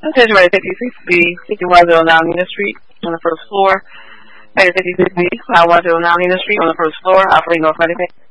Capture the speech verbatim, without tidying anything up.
Attention, ready fifty-six B, fifty-one oh nine Unit Street on the first floor. Ready fifty-six B, five one oh nine Unit Street on the first floor, operating North Medicare.